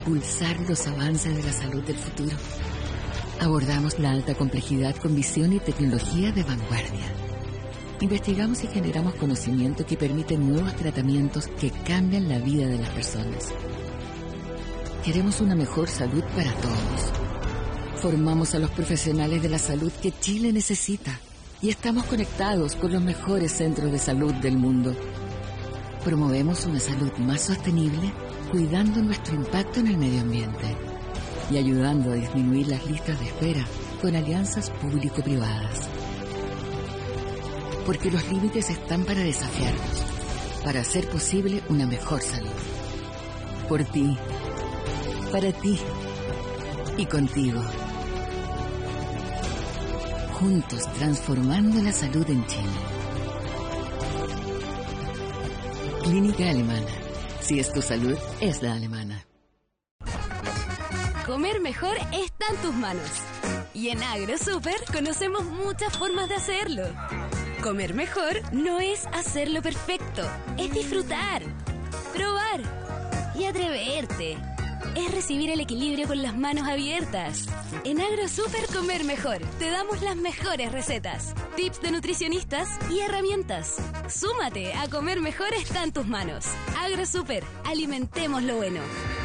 Pulsar los avances de la salud del futuro. Abordamos la alta complejidad con visión y tecnología de vanguardia. Investigamos y generamos conocimiento que permite nuevos tratamientos que cambian la vida de las personas. Queremos una mejor salud para todos. Formamos a los profesionales de la salud que Chile necesita y estamos conectados con los mejores centros de salud del mundo. Promovemos una salud más sostenible, cuidando nuestro impacto en el medio ambiente y ayudando a disminuir las listas de espera con alianzas público-privadas. Porque los límites están para desafiarnos, para hacer posible una mejor salud. Por ti, para ti y contigo. Juntos transformando la salud en Chile. Clínica Alemana. Si es tu salud, es la alemana. Comer mejor está en tus manos. Y en AgroSuper conocemos muchas formas de hacerlo. Comer mejor no es hacerlo perfecto, es disfrutar, probar y atreverte. Es recibir el equilibrio con las manos abiertas. En AgroSuper Comer Mejor te damos las mejores recetas, tips de nutricionistas y herramientas. Súmate a Comer Mejor está en tus manos. AgroSuper, alimentemos lo bueno.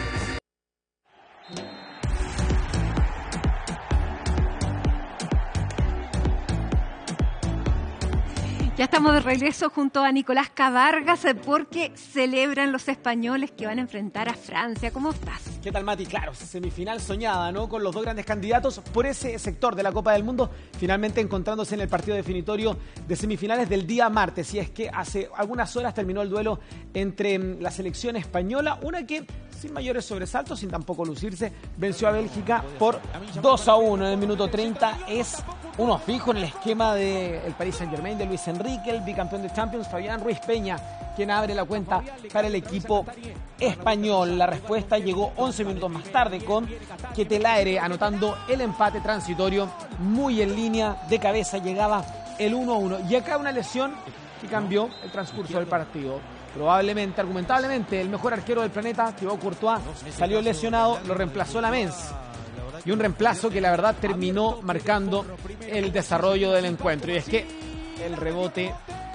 Ya estamos de regreso junto a Nicolás Cavargas porque celebran los españoles que van a enfrentar a Francia. ¿Cómo estás? ¿Qué tal, Mati? Claro, semifinal soñada, ¿no? Con los dos grandes candidatos por ese sector de la Copa del Mundo, finalmente encontrándose en el partido definitorio de semifinales del día martes. Y es que hace algunas horas terminó el duelo entre la selección española, una que sin mayores sobresaltos, sin tampoco lucirse, venció a Bélgica por 2-1 en el minuto 30. Es uno fijo en el esquema del Paris Saint-Germain, de Luis Enrique, el bicampeón de Champions, Fabián Ruiz Peña, quien abre la cuenta para el equipo español. La respuesta llegó 11 minutos más tarde con Ketelaere anotando el empate transitorio. Muy en línea de cabeza llegaba el 1-1. Y acá una lesión que cambió el transcurso del partido. Probablemente, argumentablemente, el mejor arquero del planeta, Thibaut Courtois, salió lesionado, lo reemplazó Lamens. Y un reemplazo que la verdad terminó marcando el desarrollo del encuentro. Y es que el rebote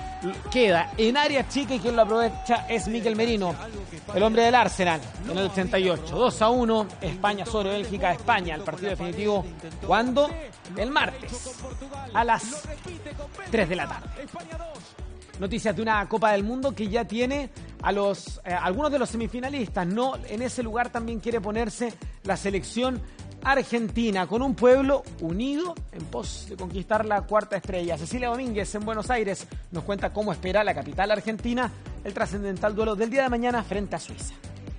queda en área chica y quien lo aprovecha es Mikel Merino, el hombre del Arsenal, en el 88. 2-1, España sobre Bélgica. España, el partido definitivo, ¿cuándo? El martes, a las 3 de la tarde. Noticias de una Copa del Mundo que ya tiene a algunos de los semifinalistas, ¿no? En ese lugar también quiere ponerse la selección argentina, con un pueblo unido en pos de conquistar la cuarta estrella. Cecilia Domínguez en Buenos Aires nos cuenta cómo espera la capital argentina el trascendental duelo del día de mañana frente a Suiza.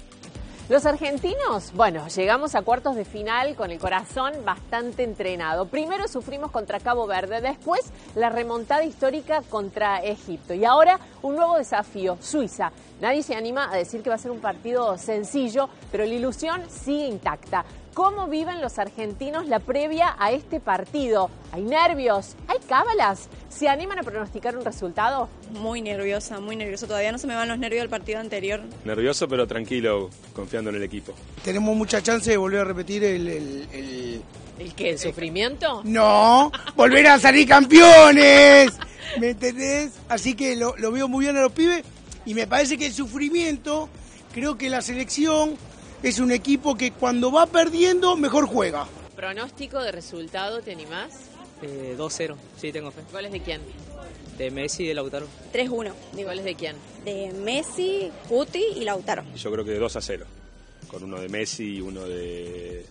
Los argentinos, bueno, llegamos a cuartos de final con el corazón bastante entrenado. Primero sufrimos contra Cabo Verde, después la remontada histórica contra Egipto y ahora un nuevo desafío, Suiza. Nadie se anima a decir que va a ser un partido sencillo, pero la ilusión sigue intacta. ¿Cómo viven los argentinos la previa a este partido? ¿Hay nervios? ¿Hay cábalas? ¿Se animan a pronosticar un resultado? Muy nerviosa, muy nerviosa. Todavía no se me van los nervios del partido anterior. Nervioso, pero tranquilo, confiando en el equipo. Tenemos mucha chance de volver a repetir ¿El qué? ¿El sufrimiento? No, volver a salir campeones. ¿Me entendés? Así que lo veo muy bien a los pibes y me parece que el sufrimiento, creo que la selección es un equipo que cuando va perdiendo mejor juega. ¿Pronóstico de resultado, te animás? 2-0, sí, tengo fe. ¿Goles de quién? De Messi y de Lautaro. 3-1. ¿Goles de quién? De Messi, Guti y Lautaro. Yo creo que 2-0, con uno de Messi y uno de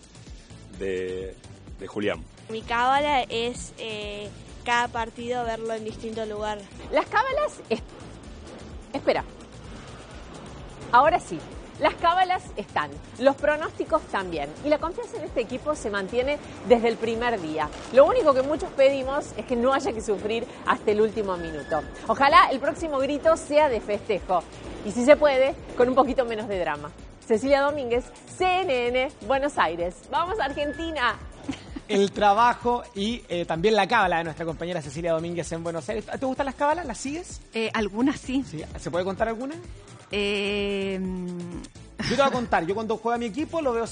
Julián. Mi cábala es cada partido verlo en distinto lugar. Las cábalas... Espera. Ahora sí. Las cábalas están, los pronósticos también y la confianza en este equipo se mantiene desde el primer día. Lo único que muchos pedimos es que no haya que sufrir hasta el último minuto. Ojalá el próximo grito sea de festejo y si se puede, con un poquito menos de drama. Cecilia Domínguez, CNN, Buenos Aires. ¡Vamos Argentina! El trabajo y también la cábala de nuestra compañera Cecilia Domínguez en Buenos Aires. ¿Te gustan las cábalas? ¿Las sigues? Algunas sí. ¿Sí? ¿Se puede contar alguna? Yo te voy a contar, yo cuando juega mi equipo lo veo